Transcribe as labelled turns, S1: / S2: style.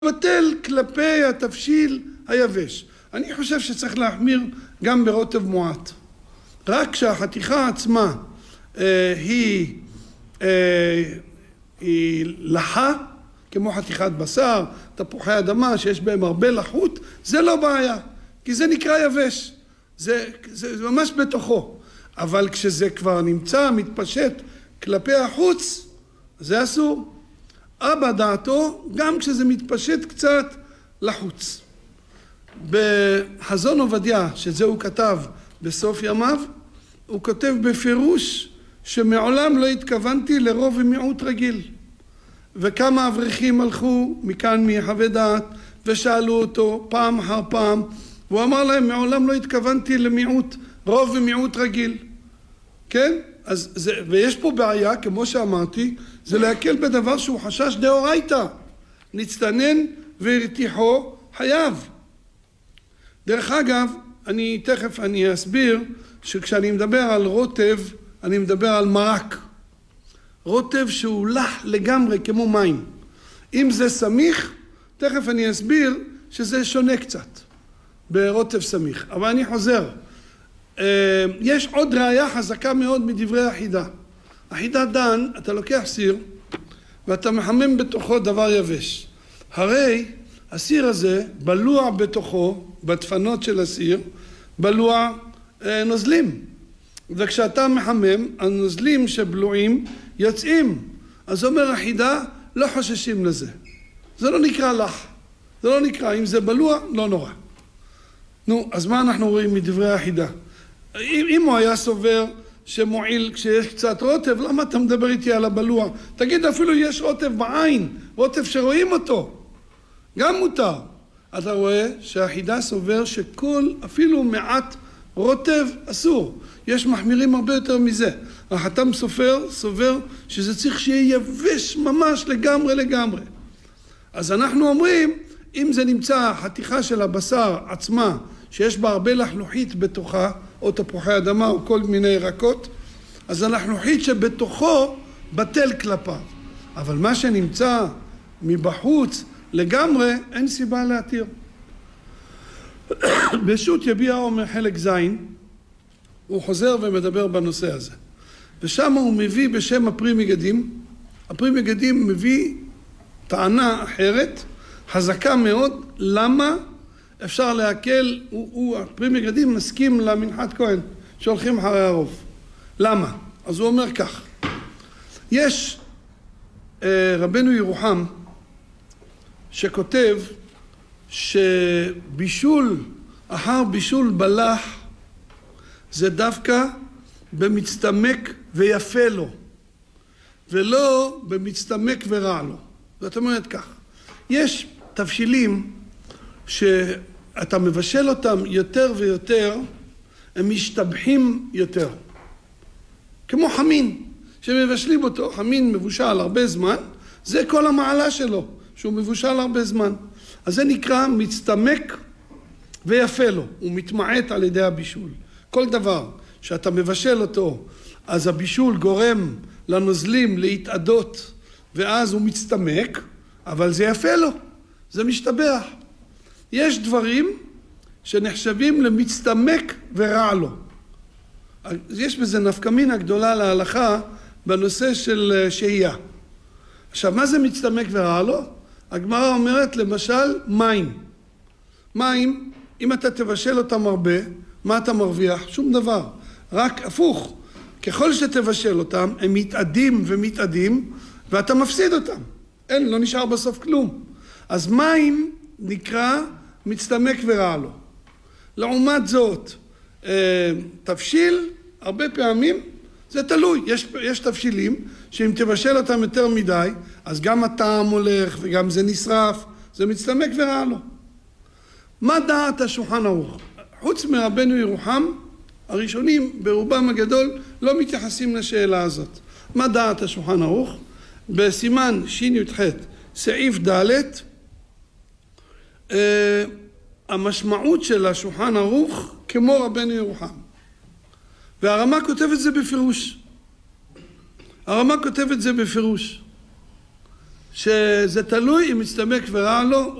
S1: בטל כלפי התבשיל היבש. אני חושב שצריך להחמיר גם ברוטב מועט. רק כשהחתיכה עצמה היא לחה, כמו חתיכת בשר, תפוחי אדמה שיש בהם הרבה לחות, זה לא בעיה, כי זה נקרא יבש. זה ממש בתוכו. אבל כשזה כבר נמצא, מתפשט כלפי החוץ, זה אסור. אבא דעתו, גם כשזה מתפשט קצת לחוץ. בחזון עובדיה, שזה הוא כתב בסוף ימיו, הוא כותב בפירוש שמעולם לא התכוונתי לרוב ומיעוט רגיל. וכמה אברכים הלכו מכאן מחווה דעת ושאלו אותו פעם אחר פעם, והוא אמר להם, מעולם לא התכוונתי למיעוט, רוב ומיעוט רגיל. כן? ויש פה בעיה, כמו שאמרתי, זה להקל בדבר שהוא חשש דאורייתא. נצטנן והרתיחו חייב. דרך אגב, תכף אני אסביר שכשאני מדבר על רוטב, אני מדבר על מרק. רוטב שהוא לח לגמרי כמו מים. אם זה סמיך, תכף אני אסביר שזה שונה קצת ברוטב סמיך. אבל אני חוזר. יש עוד ראיה חזקה מאוד מדברי החידה. החידה דן, אתה לוקח סיר ואתה מחמם בתוכו דבר יבש. הרי הסיר הזה בלוע בתוכו, בדפנות של הסיר, בלוע נוזלים. וכשאתה מחמם, הנוזלים שבלועים יוצאים. אז אומר החידה, לא חוששים לזה. זה לא נקרא לח. זה לא נקרא, אם זה בלוע, לא נורא. נו, אז מה אנחנו רואים מדברי החידה? אם הוא היה סובר שמועיל כשיש קצת רוטב, למה אתה מדבר איתי על הבלוע? תגיד, אפילו יש רוטב בעין, רוטב שרואים אותו. גם מותר. אתה רואה שהחידה סובר שכל, אפילו מעט רוטב אסור. יש מחמירים הרבה יותר מזה. החתם סובר שזה צריך שיהיה יבש ממש לגמרי. אז אנחנו אומרים, אם זה נמצא חתיכה של הבשר עצמה, שיש בה הרבה לחלוכית בתוכה, או תפוחי אדמה או כל מיני ירקות, אז הלחלוכית שבתוכו בטל כלפיו. אבל מה שנמצא מבחוץ לגמרי, אין סיבה להתיר. בשו"ת יביע אומר חלק זין, הוא חוזר ומדבר בנושא הזה. ושם הוא מביא בשם הפרי מגדים. הפרי מגדים מביא טענה אחרת, חזקה מאוד, למה אפשר להקל, הפרי מגדים מסכים למנחת כהן, שהולכים אחרי הרוב. למה? אז הוא אומר כך, יש רבנו ירוחם, שכותב שבישול, אחר בישול בלח, זה דווקא במצטמק ויפה לו, ולא במצטמק ורע לו. זאת אומרת כך, יש תבשילים שאתה מבשל אותם יותר ויותר, הם משתבחים יותר. כמו חמין, שמבשלים אותו, חמין מבושל הרבה זמן, זה כל המעלה שלו, שהוא מבושל הרבה זמן. אז זה נקרא מצטמק ויפה לו, הוא מתמעט על ידי הבישול. כל דבר שאתה מבשל אותו, אז הבישול גורם לנוזלים להתעדות, ואז הוא מצטמק, אבל זה יפה לו, זה משתבח. יש דברים שנחשבים למצטמק ורע לו. יש בזה נפקמינה גדולה להלכה בנושא של שהייה. עכשיו, מה זה מצטמק ורע לו? הגמרא אומרת למשל מים. מים, אם אתה תבשל אותם הרבה, מה אתה מרוויח? שום דבר. רק הפוך. ככל שתבשל אותם, הם מתאדים ומתאדים, ואתה מפסיד אותם. לא נשאר בסוף כלום. אז מים נקרא מצטמק ורע לו. לעומת זאת, תבשיל, הרבה פעמים, זה תלוי. יש תבשילים שאם תבשל אותם יותר מדי, אז גם הטעם הולך וגם זה נשרף, זה מצטמק ורע לו. מה דעת השולחן ערוך? חוץ מרבנו ירוחם, הראשונים ברובם הגדול לא מתייחסים לשאלה הזאת. מה דעת השולחן ערוך? בסימן שי"ח סעיף ד' המשמעות של השולחן ערוך כמו רבנו ירוחם. והרמ"א כותב את זה בפירוש. הרמ"א כותב את זה בפירוש. שזה תלוי אם מצטמק ורע לו